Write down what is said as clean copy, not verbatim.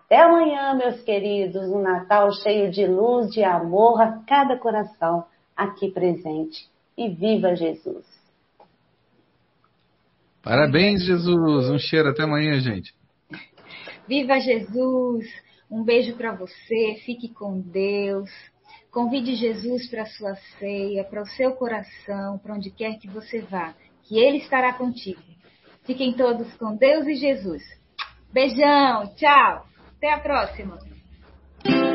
Até amanhã, meus queridos, um Natal cheio de luz, de amor a cada coração aqui presente. E viva Jesus! Parabéns, Jesus! Um cheiro, até amanhã, gente. Viva Jesus! Um beijo para você, fique com Deus. Convide Jesus para a sua ceia, para o seu coração, para onde quer que você vá, que Ele estará contigo. Fiquem todos com Deus e Jesus. Beijão, tchau! Até a próxima!